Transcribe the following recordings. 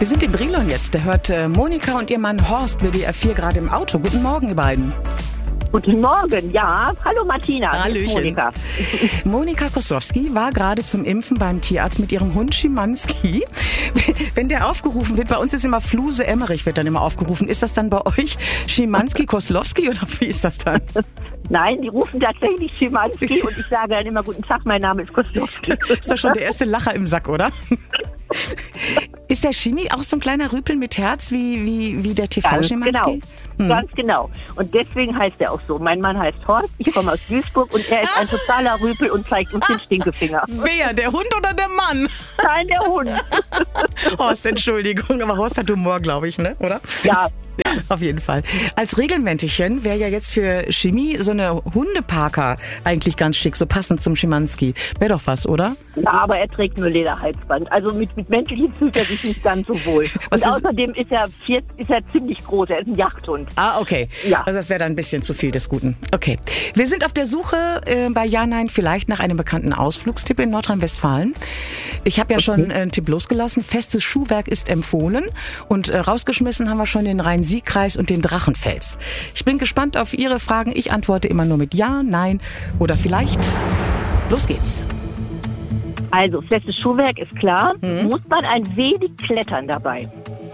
Wir sind in Brilon jetzt. Da hört Monika und ihr Mann Horst WDR 4 gerade im Auto. Guten Morgen, ihr beiden. Guten Morgen, ja. Hallo Martina. Hallöchen. Monika. Monika Koslowski war gerade zum Impfen beim Tierarzt mit ihrem Hund Schimanski. Wenn der aufgerufen wird, bei uns ist immer Fluse Emmerich wird dann immer aufgerufen. Ist das dann bei euch Schimanski Koslowski oder wie ist das dann? Nein, die rufen tatsächlich Schimanski und ich sage dann immer, guten Tag, mein Name ist Koslowski. Ist doch schon der erste Lacher im Sack, oder? Ist der Schimi auch so ein kleiner Rüpel mit Herz wie der TV-Schimanski? Genau, ganz genau. Und deswegen heißt er auch so. Mein Mann heißt Horst, ich komme aus Duisburg und er ist ein totaler Rüpel und zeigt uns den Stinkefinger. Wer, der Hund oder der Mann? Nein, der Hund. Horst, Entschuldigung, aber Horst hat Humor, glaube ich, ne? Oder? Ja. Auf jeden Fall. Als Regelmäntelchen wäre ja jetzt für Chemie so eine Hundeparker eigentlich ganz schick, so passend zum Schimanski. Wäre doch was, oder? Ja, aber er trägt nur Lederhalsband. Also mit Mäntelchen fühlt er sich nicht ganz so wohl. Und außerdem ist er ziemlich groß. Er ist ein Jagdhund. Ah, okay. Ja. Also das wäre dann ein bisschen zu viel des Guten. Okay. Wir sind auf der Suche bei Ja, Nein vielleicht nach einem bekannten Ausflugstipp in Nordrhein-Westfalen. Ich habe ja schon einen Tipp losgelassen. Festes Schuhwerk ist empfohlen. Und rausgeschmissen haben wir schon den Rhein-Sieg-Kreis und den Drachenfels. Ich bin gespannt auf Ihre Fragen. Ich antworte immer nur mit Ja, Nein oder vielleicht. Los geht's. Also, festes Schuhwerk ist klar. Muss man ein wenig klettern dabei?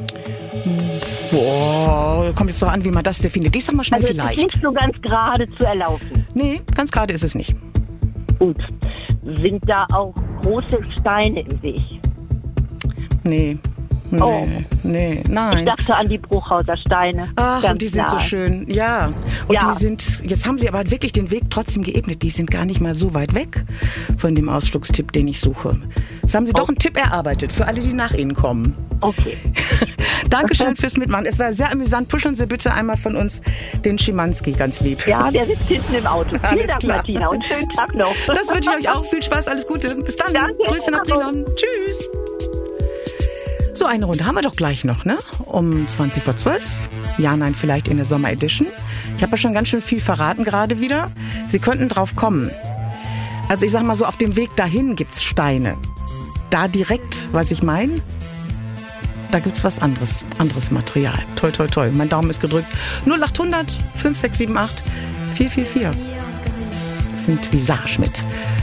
Boah, kommt jetzt doch an, wie man das definiert. Ich sag mal schnell vielleicht. Es ist nicht so ganz gerade zu erlaufen. Nee, ganz gerade ist es nicht. Gut. Sind da auch große Steine im Weg? Nee. Nee, nein. Ich dachte an die Bruchhauser Steine. Ach, ganz und die sind so schön, ja. Und ja. Die sind, jetzt haben sie aber wirklich den Weg trotzdem geebnet. Die sind gar nicht mal so weit weg von dem Ausflugstipp, den ich suche. Jetzt haben sie doch einen Tipp erarbeitet für alle, die nach Ihnen kommen. Okay. Dankeschön fürs Mitmachen. Es war sehr amüsant. Pushen Sie bitte einmal von uns den Schimanski ganz lieb. Ja, der sitzt hinten im Auto. Vielen Dank, klar. Martina, und schönen Tag noch. Das wünsche ich euch auch. Viel Spaß, alles Gute. Bis dann. Danke. Grüße nach Brilon. Tschüss. So, eine Runde haben wir doch gleich noch, ne? Um 20:12. Ja, nein, vielleicht in der Sommer-Edition. Ich habe ja schon ganz schön viel verraten gerade wieder. Sie könnten drauf kommen. Also ich sag mal so, auf dem Weg dahin gibt's Steine. Da direkt, was ich meine, da gibt's was anderes Material. Toi, toi, toi. Mein Daumen ist gedrückt. 0800 5678 444. Das sind Visage mit